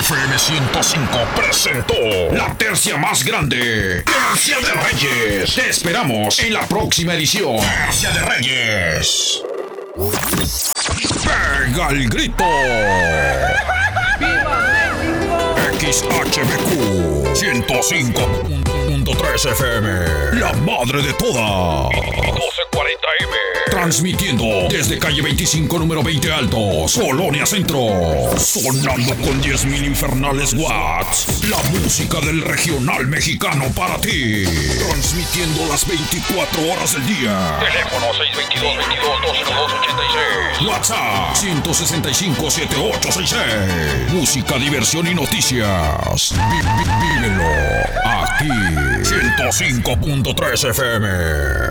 FM 105 presentó la tercia más grande, Tercia de Reyes. Te esperamos en la próxima edición. Tercia de Reyes. Pega el grito. ¡Viva México! XHBQ 105.3 FM, la madre de todas. 1240M. Transmitiendo desde calle 25, número 20 Altos, Colonia Centro. Sonando con 10,000 infernales watts. La música del regional mexicano para ti. Transmitiendo las 24 horas del día. Teléfono 622-22-212-86. WhatsApp 165-7866. Música, diversión y noticias. Vívelo aquí. 105.3 FM.